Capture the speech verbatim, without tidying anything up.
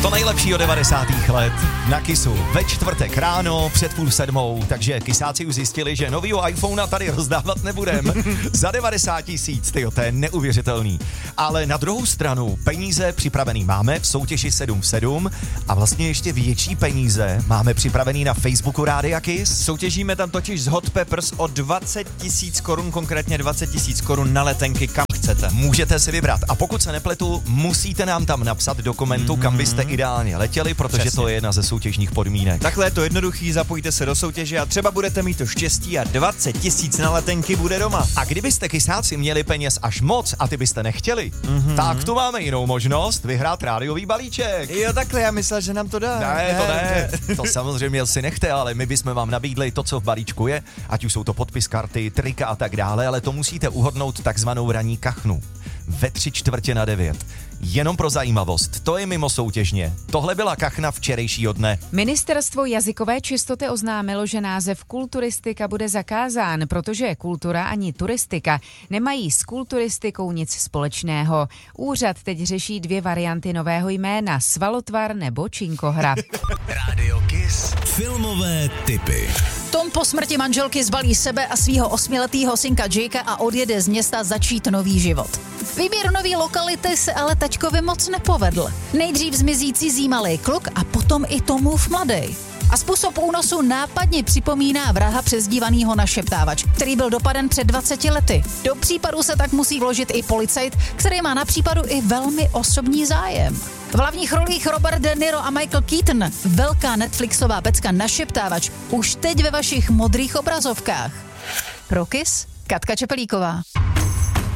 To nejlepší od devadesátých let na Kissu ve čtvrtek ráno před půl sedmou, takže Kissáci už zjistili, že novýho iPhonea tady rozdávat nebudem. Za devadesát tisíc, tyjo, to je neuvěřitelný. Ale na druhou stranu peníze připravený máme v soutěži sedm v sedm a vlastně ještě větší peníze máme připravený na Facebooku Rádia Kiss. Soutěžíme tam totiž z Hot Peppers o dvacet tisíc korun, konkrétně dvacet tisíc korun na letenky, kam chcete. Můžete si vybrat a pokud se nepletu, musíte nám tam napsat do komentu, mm-hmm. kam byste ideálně letěli, protože Přesně. to je jedna ze soutěžních podmínek. Takhle je to jednoduchý, zapojte se do soutěže a třeba budete mít to štěstí a dvacet tisíc na letenky bude doma. A kdybyste Kissáci měli peněz až moc a ty byste nechtěli, mm-hmm. tak tu máme jinou možnost vyhrát rádiový balíček. Jo, takhle, já myslel, že nám to dá. Ne, to ne, to samozřejmě si nechte, ale my bychom vám nabídli to, co v balíčku je, ať už jsou to podpis karty, trika a tak dále, ale to musíte uhodnout takzvanou ranní kachnu. Ve tři čtvrtě na devět. Jenom pro zajímavost, to je mimo soutěžně. Tohle byla kachna včerejšího dne. Ministerstvo jazykové čistoty oznámilo, že název kulturistika bude zakázán, protože kultura ani turistika nemají s kulturistikou nic společného. Úřad teď řeší dvě varianty nového jména, svalotvar nebo činkohra. Rádio Kiss. Filmové tipy. Tom po smrti manželky zbalí sebe a svého osmiletého synka Jakea a odjede z města začít nový život. Výběr nový lokality se ale tačkovi moc nepovedl. Nejdřív zmizí cizí malý kluk a potom i Tomův mladej. A způsob únosu nápadně připomíná vraha přezdívanýho Našeptávač, který byl dopaden před dvaceti lety. Do případu se tak musí vložit i policajt, který má na případu i velmi osobní zájem. V hlavních rolích Robert De Niro a Michael Keaton, velká Netflixová pecka Našeptávač, už teď ve vašich modrých obrazovkách. Pro Kiss, Katka Čepelíková.